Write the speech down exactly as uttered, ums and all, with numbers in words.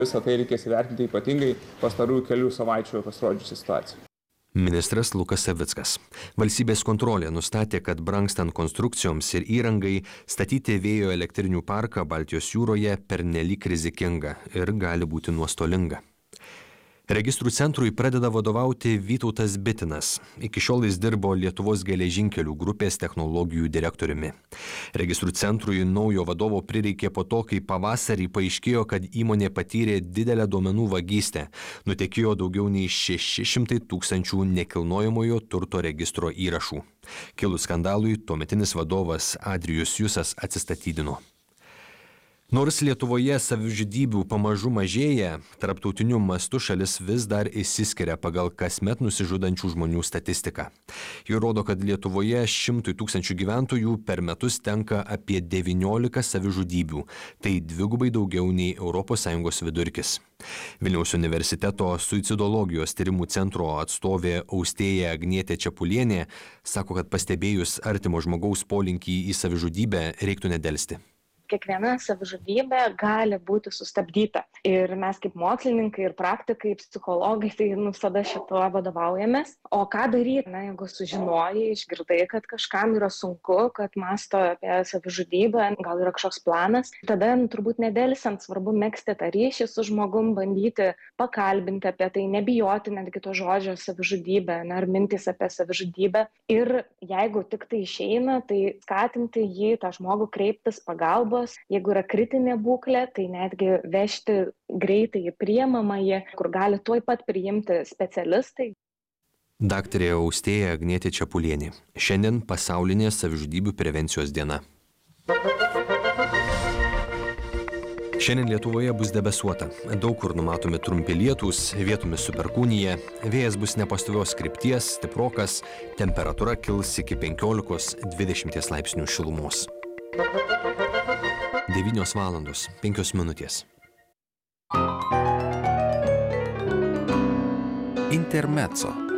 Visą tai reikės įvertinti ypatingai pastarųjų kelių savaičių pasirodžiusią situaciją. Ministras Lukas Savickas. Valstybės kontrolė nustatė, kad brangstant konstrukcijoms ir įrangai statyti vėjo elektrinių parką Baltijos jūroje pernelyg rizikinga ir gali būti nuostolinga. Registrų centrui pradeda vadovauti Vytautas Bitinas. Iki šiol jis dirbo Lietuvos geležinkelių grupės technologijų direktoriumi. Registrų centrui naujo vadovo prireikė po to, kai pavasarį paaiškėjo, kad įmonė patyrė didelę duomenų vagystę. Nutekėjo daugiau nei šeši šimtai tūkstančių nekilnojamojo turto registro įrašų. Kilus skandalui, tuometinis vadovas Adrijus Jusas atsistatydino. Nors Lietuvoje savižudybių pamažu mažėja, tarptautiniu mastu šalis vis dar išsiskiria pagal kasmet nusižudančių žmonių statistiką. Ji rodo, kad Lietuvoje šimtui tūkstančių gyventojų per metus tenka apie devyniolika savižudybių. Tai dvigubai daugiau nei Europos Sąjungos vidurkis. Vilniaus universiteto suicidologijos tyrimų centro atstovė Austėja Agnietė Čepulienė sako, kad pastebėjus artimo žmogaus polinkį į savižudybę reiktų nedelsti. Kiekviena savižudybė gali būti sustabdyta. Ir mes kaip mokslininkai ir praktikai, psichologai, tai visada šituo vadovaujamės. O ką daryti, na, jeigu sužinojai, išgirdai, kad kažkam yra sunku, kad mąsto apie savižudybę, gal yra kažkoks planas, tada nu, turbūt nedėlisant svarbu megzti tą ryšį su žmogum, bandyti pakalbinti apie tai, nebijoti netgi to žodžio savižudybę, ar mintys apie savižudybę. Ir jeigu tik tai išeina, tai skatinti jį, tą žmogų kreiptis pagalbos. Jeigu yra kritinė būklė, tai netgi vežti greitai į priimamąjį, kur gali tuoj pat priimti specialistai. Daktarė Austėja Agnietė Čepulienė. Šiandien pasaulinė savižudybių prevencijos diena. Šiandien Lietuvoje bus debesuota. Daug kur numatomi trumpi lietūs, vietomis su perkūnija. Vėjas bus nepastovios krypties, stiprokas, temperatūra kils iki penkiolikos dvidešimties laipsnių šilumos. devynios valandos penkios minutės. Intermezzo.